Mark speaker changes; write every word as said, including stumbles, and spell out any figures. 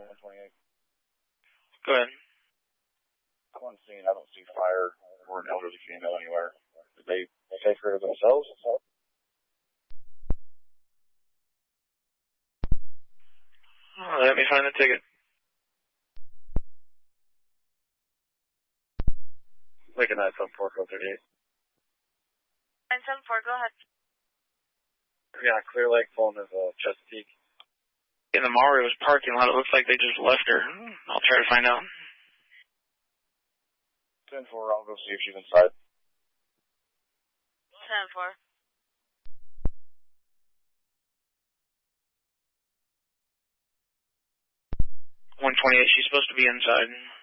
Speaker 1: one twenty-eight.
Speaker 2: Go ahead.
Speaker 1: I'm on scene. I don't see fire or an elderly female anywhere. Did they take her to themselves?
Speaker 2: Oh, let me find the ticket.
Speaker 1: Lincoln nine seven four, code thirty-eight.
Speaker 3: nine seven four, go ahead.
Speaker 1: Yeah, Clear Lake phone is uh, Chesapeake.
Speaker 2: In the Mario's parking lot, it looks like they just left her. I'll try to find out.
Speaker 1: ten four, I'll go see if she's inside.
Speaker 3: ten four.
Speaker 2: one twenty-eight, she's supposed to be inside.